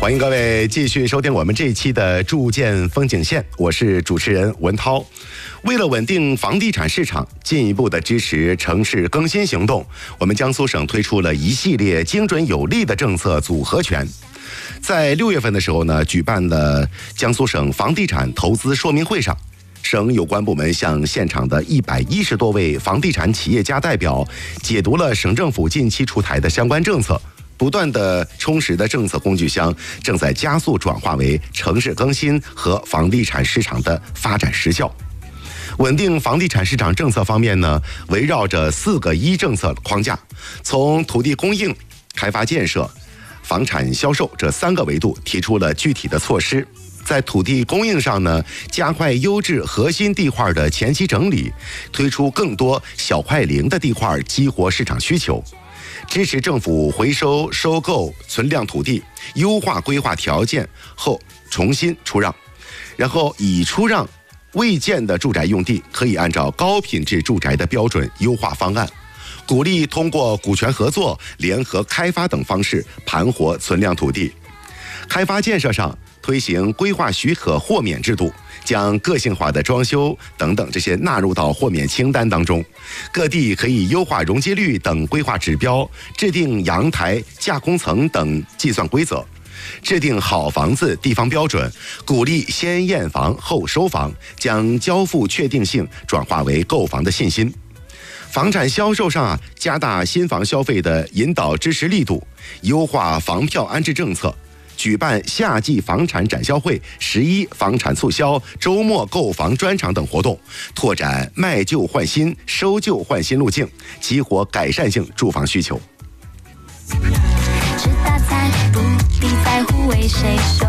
欢迎各位继续收听我们这一期的筑建风景线，我是主持人文涛。为了稳定房地产市场，进一步的支持城市更新行动，我们江苏省推出了一系列精准有力的政策组合拳。在6月份的时候呢，举办了江苏省房地产投资说明会上，省有关部门向现场的110多位房地产企业家代表解读了省政府近期出台的相关政策。不断的充实的政策工具箱正在加速转化为城市更新和房地产市场的发展实效。稳定房地产市场政策方面呢，围绕着4个一政策框架，从土地供应、开发建设、房产销售这3个维度提出了具体的措施。在土地供应上呢，加快优质核心地块的前期整理，推出更多小快灵的地块，激活市场需求。支持政府回收、收购存量土地，优化规划条件后重新出让，然后已出让未建的住宅用地可以按照高品质住宅的标准优化方案，鼓励通过股权合作、联合开发等方式盘活存量土地。开发建设上推行规划许可豁免制度，将个性化的装修等等这些纳入到豁免清单当中。各地可以优化容积率等规划指标，制定阳台、架空层等计算规则，制定好房子地方标准，鼓励先验房后收房，将交付确定性转化为购房的信心。房产销售上加大新房消费的引导支持力度，优化房票安置政策，举办夏季房产展销会、11房产促销、周末购房专场等活动，拓展卖旧换新、收旧换新路径，激活改善性住房需求。 吃大菜不必在乎为谁收。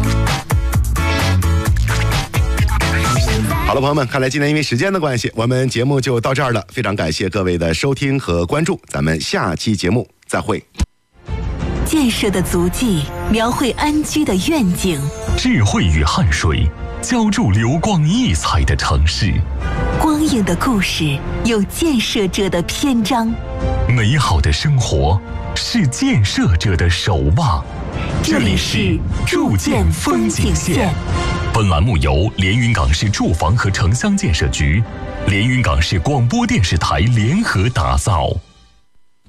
好了，朋友们，看来今天因为时间的关系，我们节目就到这儿了。非常感谢各位的收听和关注，咱们下期节目再会。 建设的足迹，描绘安居的愿景， 智慧与汗水，浇筑流光溢彩的城市。 光影的故事，有建设者的篇章。 美好的生活，是建设者的守望。 这里是筑建风景线。 本栏目由连云港市住房和城乡建设局、连云港市广播电视台联合打造。